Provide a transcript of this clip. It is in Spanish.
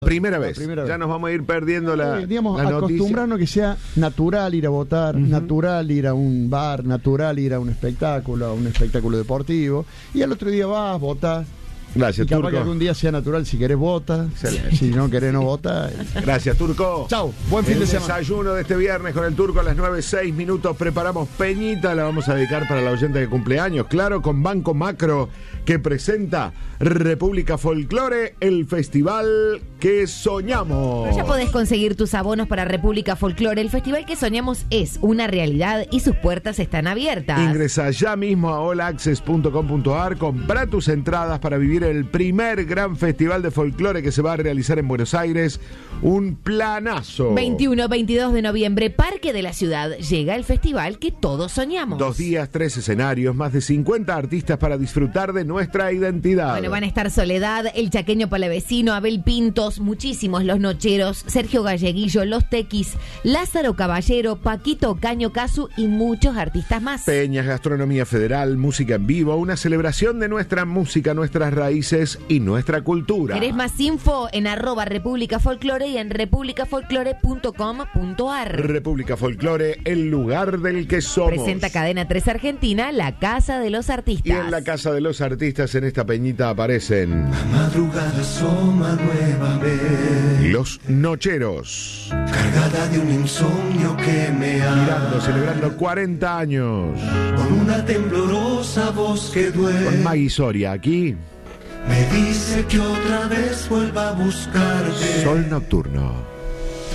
primera vez. Ya nos vamos a ir perdiendo la acostumbrarnos que sea natural ir a votar, natural ir a un bar, natural ir a un espectáculo deportivo, y al otro día vas, votás. Gracias, y capaz Turco. que algún día sea natural, si querés vota, si no querés no vota. Gracias, Turco. Chau, buen fin de semana. Desayuno de este viernes con el Turco a las 9:06. Preparamos Peñita, la vamos a dedicar para la oyente de cumpleaños, claro, con Banco Macro, que presenta República Folklore, el festival que soñamos. Ya podés conseguir tus abonos para República Folklore. El festival que soñamos es una realidad y sus puertas están abiertas. Ingresa ya mismo a allaccess.com.ar, compra tus entradas para vivir el primer gran festival de folclore que se va a realizar en Buenos Aires. Un planazo. 21-22 de noviembre, Parque de la Ciudad. Llega el festival que todos soñamos. 2 días, 3 escenarios, más de 50 artistas para disfrutar de nuestra identidad. Bueno, van a estar Soledad, El Chaqueño Palavecino, Abel Pintos, muchísimos, Los Nocheros, Sergio Galleguillo, Los Tequis, Lázaro Caballero, Paquito Caño Casu y muchos artistas más. Peñas, gastronomía federal, música en vivo, una celebración de nuestra música, nuestras raíces y nuestra cultura. ¿Querés más info? En @República Folklore y en republicafolklore.com.ar. República Folklore, el lugar del que somos. Presenta Cadena 3 Argentina, la Casa de los Artistas. Y en la Casa de los Artistas, en esta peñita, aparecen La madrugada asoma nueva vez, Los Nocheros, cargada de un insomnio que me ha celebrando 40 años. con una temblorosa voz que duele. Con Maggie Soria, aquí Me dice que otra vez vuelva a buscarte. Sol Nocturno.